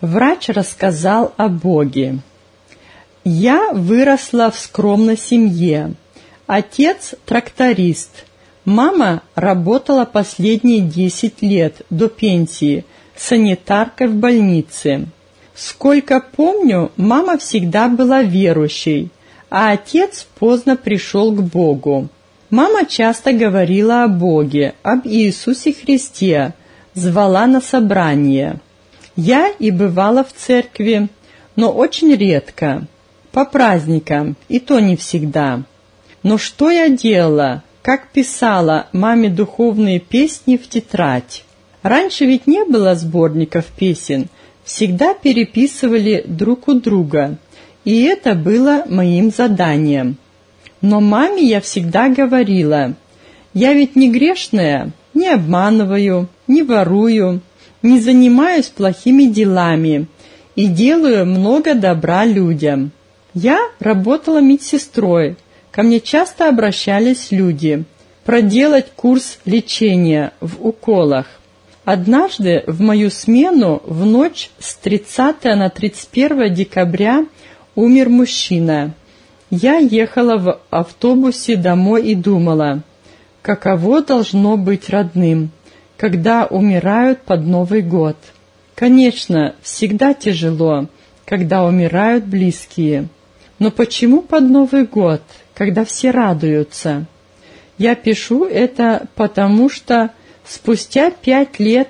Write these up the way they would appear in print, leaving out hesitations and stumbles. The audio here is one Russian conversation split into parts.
Врач рассказал о Боге. Я выросла в скромной семье. Отец – тракторист. Мама работала последние 10 лет до пенсии санитаркой в больнице. Сколько помню, мама всегда была верующей, а отец поздно пришел к Богу. Мама часто говорила о Боге, об Иисусе Христе, звала на собрания. Я и бывала в церкви, но очень редко, по праздникам, и то не всегда. Но что я делала, как писала маме духовные песни в тетрадь? Раньше ведь не было сборников песен, всегда переписывали друг у друга, и это было моим заданием. Но маме я всегда говорила: я ведь не грешная, не обманываю, не ворую, не занимаюсь плохими делами и делаю много добра людям. Я работала медсестрой, ко мне часто обращались люди проделать курс лечения в уколах. Однажды в мою смену в ночь с 30 на 31 декабря умер мужчина. Я ехала в автобусе домой и думала, каково должно быть родным, когда умирают под Новый год. Конечно, всегда тяжело, когда умирают близкие. Но почему под Новый год, когда все радуются? Я пишу это потому, что спустя 5 лет,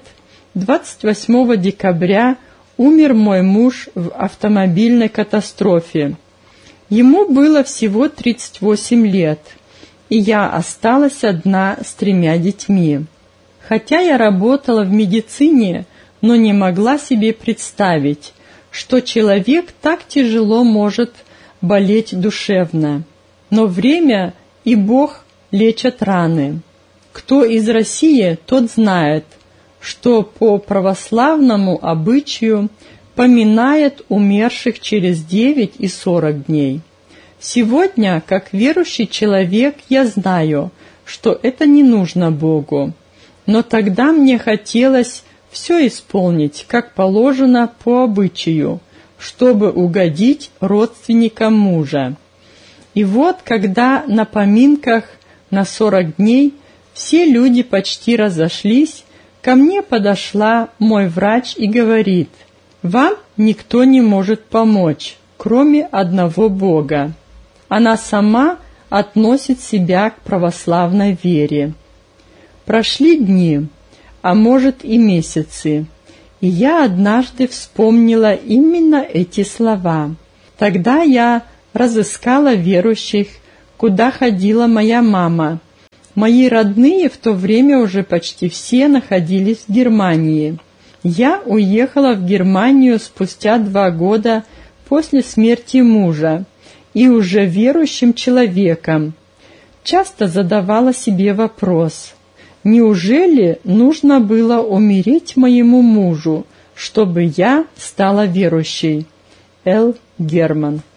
28 декабря, умер мой муж в автомобильной катастрофе. Ему было всего 38 лет, и я осталась одна с 3 детьми. Хотя я работала в медицине, но не могла себе представить, что человек так тяжело может болеть душевно. Но время и Бог лечат раны. Кто из России, тот знает, что по православному обычаю поминает умерших через 9 и 40 дней. Сегодня, как верующий человек, я знаю, что это не нужно Богу. Но тогда мне хотелось все исполнить, как положено по обычаю, чтобы угодить родственникам мужа. И вот, когда на поминках на 40 дней все люди почти разошлись, ко мне подошла мой врач и говорит: «Вам никто не может помочь, кроме одного Бога». Она сама относит себя к православной вере. Прошли дни, а может и месяцы, и я однажды вспомнила именно эти слова. Тогда я разыскала верующих, куда ходила моя мама. Мои родные в то время уже почти все находились в Германии. Я уехала в Германию спустя 2 года после смерти мужа и уже верующим человеком. Часто задавала себе вопрос: неужели нужно было умереть моему мужу, чтобы я стала верующей? Л. Герман.